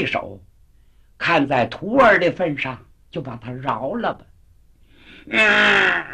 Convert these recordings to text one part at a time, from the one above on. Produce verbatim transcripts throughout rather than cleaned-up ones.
一手，看在徒儿的份上，就把他饶了吧。嗯，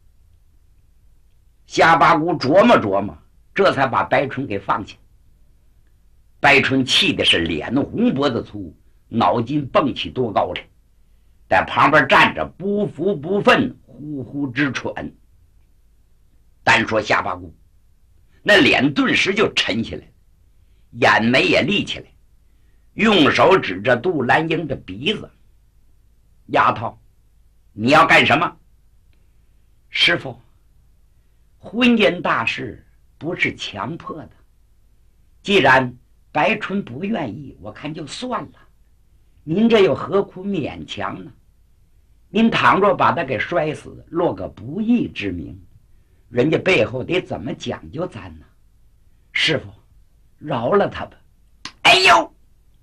夏八姑琢磨琢磨，这才把白春给放下。白春气的是脸红脖子粗，脑筋蹦起多高来，在旁边站着不服不忿，呼呼直喘。单说夏八姑，那脸顿时就沉起来，眼眉也立起来，用手指着杜兰英的鼻子：“丫头，你要干什么？”“师傅，婚姻大事不是强迫的，既然白春不愿意，我看就算了，您这又何苦勉强呢？您倘若把他给摔死，落个不义之名，人家背后得怎么讲究咱呢？师傅，饶了他吧。”“哎呦，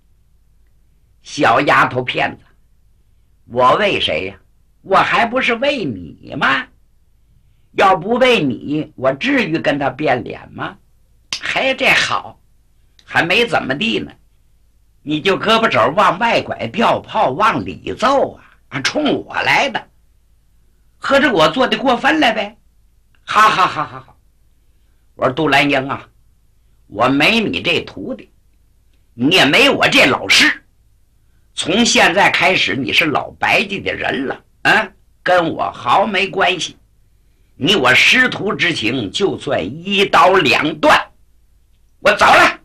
小丫头片子，我为谁呀？我还不是为你吗？要不为你，我至于跟他变脸吗？还这好，还没怎么地呢，你就胳膊肘往外拐，吊炮往里揍啊！啊，冲我来的，合着我做的过分了呗？哈哈哈哈哈！我说杜兰英啊，我没你这徒弟，你也没我这老师，从现在开始你是老白家的人了啊，跟我毫没关系。你我师徒之情就算一刀两断，我走了。”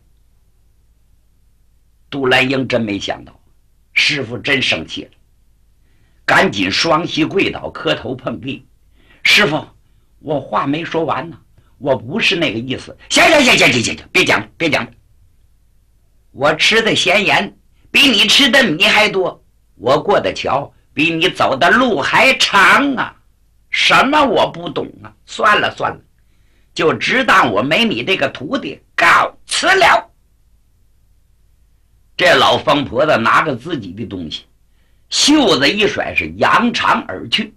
杜兰英真没想到，师傅真生气了，赶紧双膝跪倒，磕头碰地：“师傅，我话没说完呢，我不是那个意思。”“行行行行行行，别讲别讲，我吃的咸盐比你吃的米还多，我过的桥比你走的路还长啊！什么我不懂啊？算了算了，就只当我没你这个徒弟，告辞了。”这老疯婆子拿着自己的东西，袖子一甩，是扬长而去。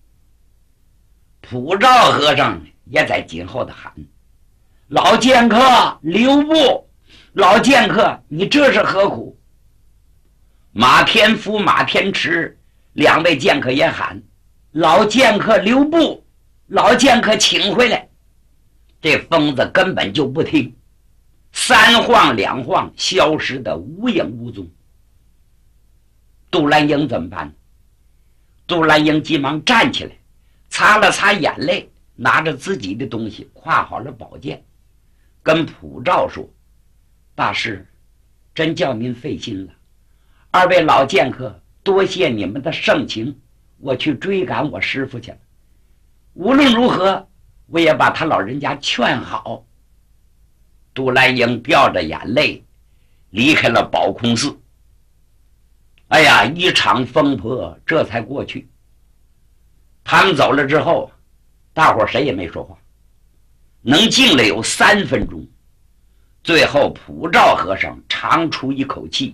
普照和尚也在紧后的喊：“老剑客留步！老剑客，你这是何苦？”马天福、马天池两位剑客也喊：“老剑客留步！老剑客请回来！”这疯子根本就不听，三晃两晃，消失的无影无踪。杜兰英怎么办？杜兰英急忙站起来，擦了擦眼泪，拿着自己的东西，挎好了宝剑，跟普照说：“大师，真叫您费心了。二位老剑客，多谢你们的盛情，我去追赶我师父去了。无论如何，我也把他老人家劝好。”杜兰英掉着眼泪离开了宝空寺。哎呀，一场风波这才过去。他们走了之后，大伙谁也没说话，能静了有三分钟。最后普照和尚长出一口气：“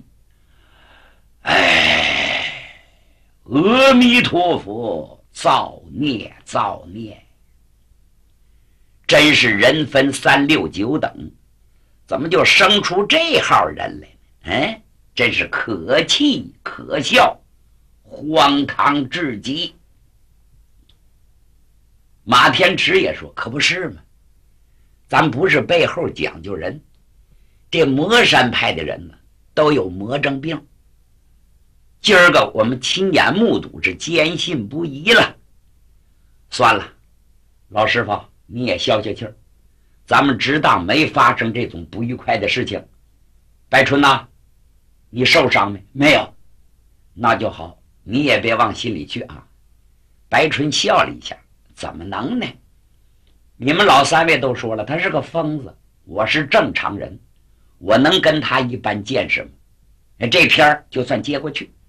哎，阿弥陀佛，造孽造孽！真是人分三六九等，怎么就生出这号人来呢？哎，真是可气可笑，荒唐至极。”马天池也说：“可不是嘛，咱不是背后讲究人，这魔山派的人呢，都有魔怔病。今儿个我们亲眼目睹，是坚信不疑了。算了，老师傅你也消消气儿，咱们只当没发生这种不愉快的事情。白春呐，你受伤没？没有，那就好，你也别往心里去啊。”白春笑了一下：“怎么能呢？你们老三位都说了，他是个疯子，我是正常人，我能跟他一般见识吗？这篇就算接过去。”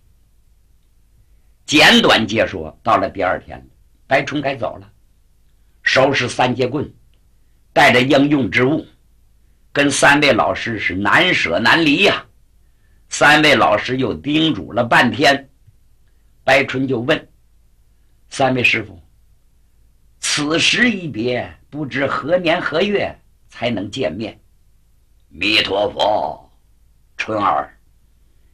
简短接说，到了第二天，白春该走了，收拾三节棍，带着应用之物，跟三位老师是难舍难离呀、啊。三位老师又叮嘱了半天，白春就问三位师傅：“此时一别，不知何年何月才能见面？”“弥陀佛，春儿，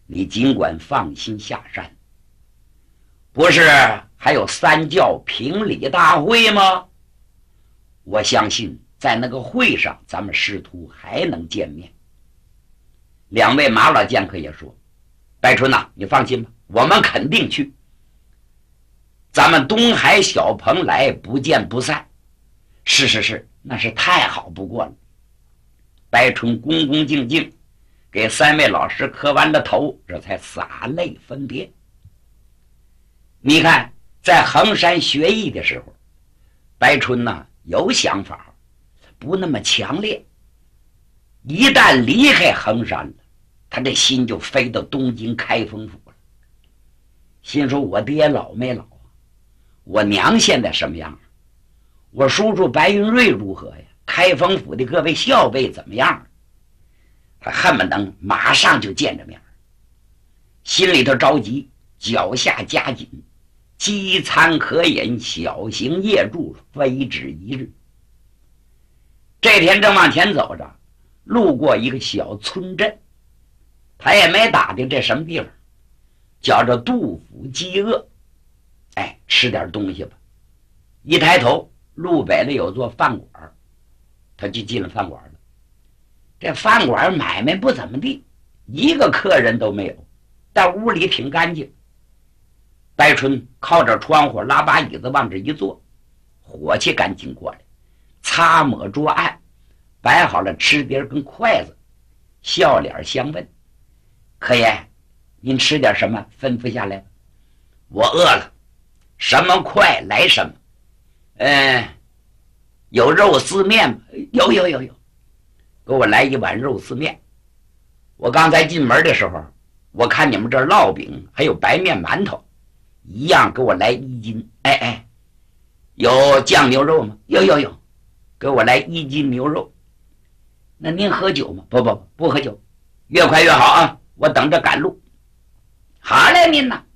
你尽管放心下山。不是还有三教评理大会吗？我相信在那个会上咱们师徒还能见面。两位马老剑客也说，白春呐、啊，你放心吧，我们肯定去。咱们东海小蓬莱不见不散。是是是，那是太好不过了。白春恭恭敬敬给三位老师磕完了头，这才洒泪分别。你看在衡山学艺的时候，白春呢有想法，不那么强烈，一旦离开衡山了，他这心就飞到东京开封府了。心说我爹老没老啊，我娘现在什么样，我叔叔白云瑞如何呀，开封府的各位校尉怎么样，他恨不能马上就见着面，心里头着急，脚下加紧，饥餐可饮，小行夜住，非止一日。这天正往前走着，路过一个小村镇，他也没打听这什么地方，叫着杜甫饥饿，哎，吃点东西吧。一抬头，路北的有座饭馆，他就进了饭馆了。这饭馆买卖不怎么地，一个客人都没有，但屋里挺干净。白春靠着窗户拉把椅子往这一坐，伙计赶紧过来，擦抹桌案，摆好了吃碟跟筷子，笑脸相问：客爷，您吃点什么？吩咐下来。我饿了，什么快来什么。嗯，有肉丝面吗？有有有有，给我来一碗肉丝面。我刚才进门的时候，我看你们这烙饼还有白面馒头，一样给我来一斤。哎哎，有酱牛肉吗？有有有，给我来一斤牛肉。那您喝酒吗？不不不喝酒，越快越好啊，我等着赶路。好嘞，您呐。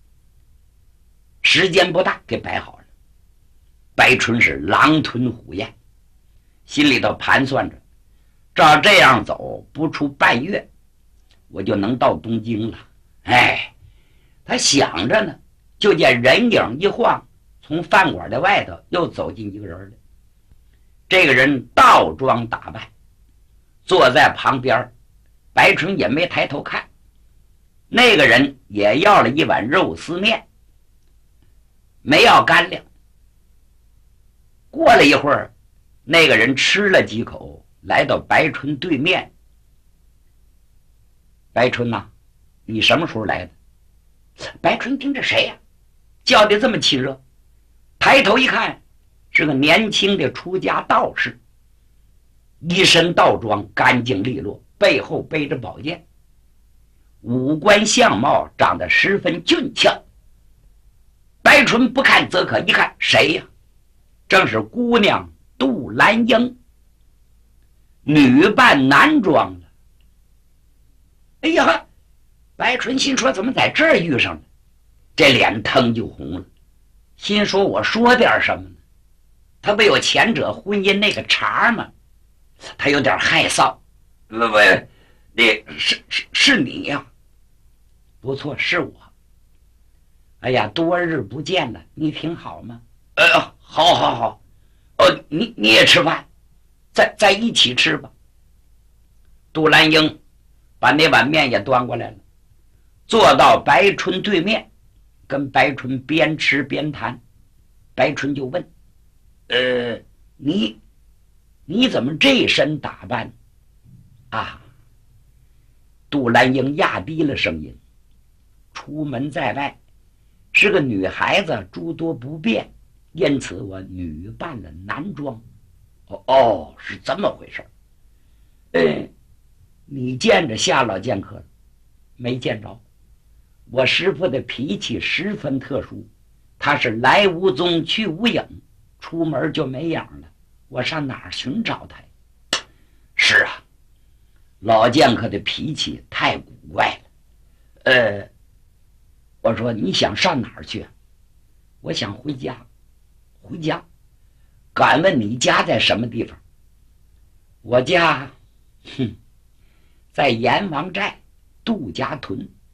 时间不大，给摆好了。白春是狼吞虎咽，心里头盘算着，照这样走，不出半月，我就能到东京了。哎，他想着呢，就见人影一晃，从饭馆的外头又走进一个人来。这个人道装打扮，坐在旁边，白春也没抬头看。那个人也要了一碗肉丝面，没要干粮。过了一会儿，那个人吃了几口，来到白春对面。白春呐、啊，你什么时候来的？白春听着谁呀、啊？叫的这么亲热，抬头一看，是个年轻的出家道士，一身道装，干净利落，背后背着宝剑，五官相貌长得十分俊俏。白春不看则可，一看谁呀、啊？正是姑娘杜兰英，女扮男装了。哎呀，白春心说怎么在这儿遇上了，这脸腾就红了，心说我说点什么呢？他不有前者婚姻那个茬吗？他有点害臊。不不，那是是是你呀、啊？不错，是我。哎呀，多日不见了，你挺好吗？呃，好好好。哦，你你也吃饭，再再一起吃吧。杜兰英把那碗面也端过来了，坐到白春对面，跟白春边吃边谈。白春就问：呃，你你怎么这身打扮啊？杜兰英压低了声音：出门在外，是个女孩子，诸多不便，因此我女扮了男装。哦哦，是这么回事。嗯，你见着夏老剑客了？没见着。我师父的脾气十分特殊，他是来无踪去无影，出门就没影了，我上哪儿寻找他呀？是啊，老剑客的脾气太古怪了。呃，我说你想上哪儿去？我想回家。回家？敢问你家在什么地方？我家，哼，在阎王寨杜家屯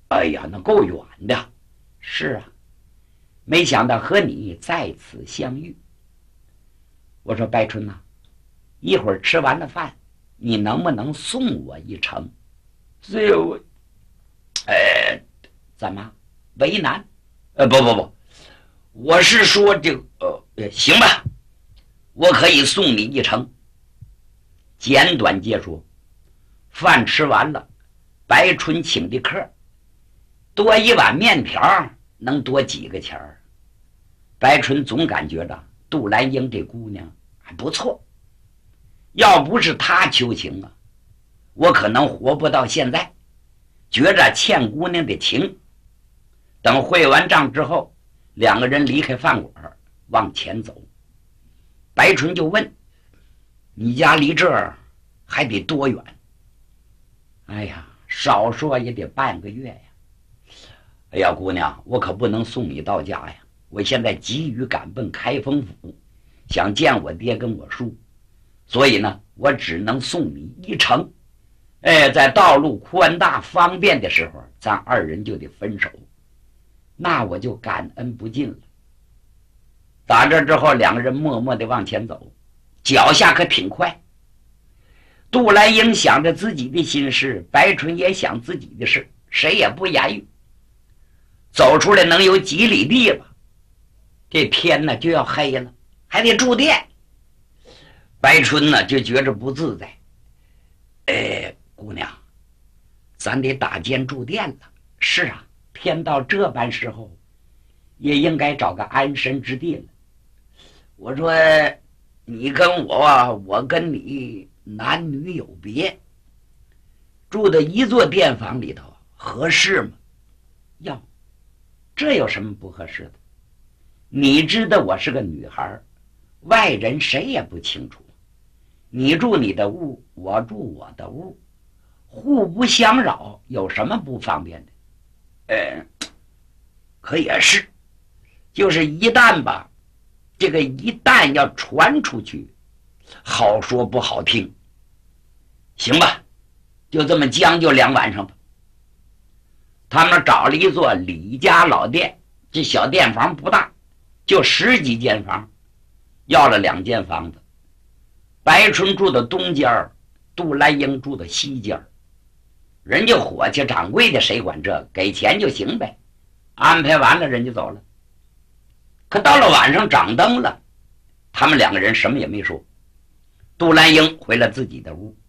哎呀，那够远的。是啊，没想到和你再次相遇。我说白春呐、啊，一会儿吃完了饭，你能不能送我一程？这我，呃，怎么为难？呃，不不不，我是说这个，呃，行吧，我可以送你一程。简短结束，饭吃完了，白春请的客，多一碗面条能多几个钱儿？白春总感觉着杜兰英这姑娘还不错，要不是她求情啊，我可能活不到现在，觉着欠姑娘的情。等汇完账之后，两个人离开饭馆往前走。白春就问：你家离这儿还得多远？哎呀，少说也得半个月呀。哎呀，姑娘，我可不能送你到家呀，我现在急于赶奔开封府，想见我爹跟我叔，所以呢，我只能送你一程。哎，在道路宽大方便的时候，咱二人就得分手，那我就感恩不尽了。打这之后，两个人默默地往前走，脚下可挺快。杜兰英想着自己的心事，白春也想自己的事，谁也不言语。走出来能有几里地吧，这天呢就要黑了，还得住店。白春呢就觉着不自在。哎，姑娘，咱得打尖住店了。是啊，天到这般时候，也应该找个安身之地了。我说，你跟我，我跟你男女有别，住的一座店房里头合适吗？要，这有什么不合适的？你知道我是个女孩，外人谁也不清楚。你住你的屋，我住我的屋，互不相扰，有什么不方便的？呃，可也是，就是一旦吧，这个一旦要传出去，好说不好听。行吧，就这么将就两晚上吧。他们找了一座李家老店，这小店房不大，就十几间房，要了两间房子。白春住的东间，杜兰英住的西间。人家伙计掌柜的谁管这个，给钱就行呗。安排完了人就走了。可到了晚上掌灯了，他们两个人什么也没说。杜兰英回了自己的屋，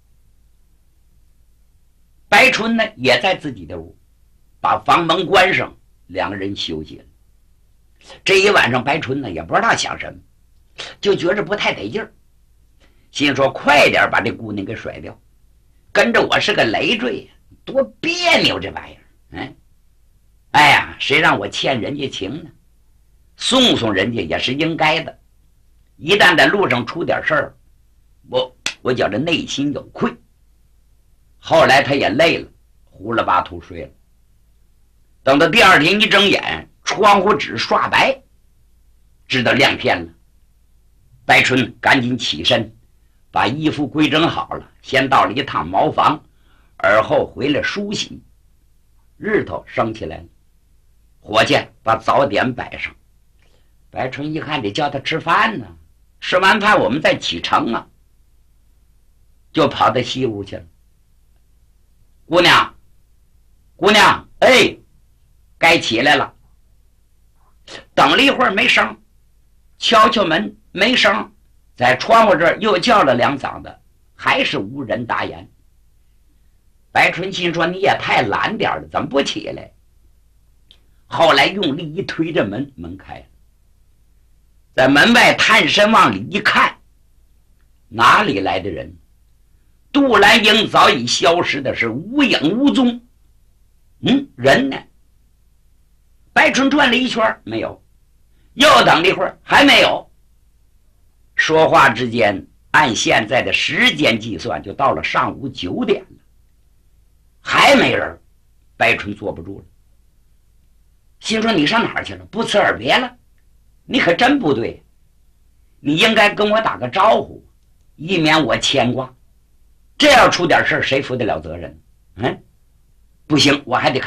白春呢也在自己的屋，把房门关上，两个人休息了。这一晚上白春呢也不知道想什么，就觉着不太得劲儿，心说快点把这姑娘给甩掉，跟着我是个累赘，多别扭这玩意儿。嗯，哎呀，谁让我欠人家情呢？送送人家也是应该的。一旦在路上出点事儿，我我觉着内心有愧。后来他也累了，呼了巴吐睡了。等到第二天一睁眼，窗户纸刷白，知道亮天了。白春赶紧起身，把衣服归整好了，先到了一趟茅房，而后回来梳洗。日头升起来了，伙计把早点摆上。白春一看得叫他吃饭呢，吃完饭我们再启程啊，就跑到西屋去了。姑娘，姑娘，哎，该起来了。等了一会儿没声，敲敲门没声，在窗户这儿又叫了两嗓子，还是无人答言。白春心说你也太懒点了，怎么不起来？后来用力一推着门，门开了。在门外探身往里一看，哪里来的人？杜兰英早已消失的是无影无踪。嗯，人呢？白春转了一圈没有，又等了一会儿还没有。说话之间，按现在的时间计算，就到了上午九点了，还没人。白春坐不住了，心说你上哪儿去了？不辞而别了？你可真不对，你应该跟我打个招呼，以免我牵挂。这要出点事谁负得了责任？嗯，不行，我还得看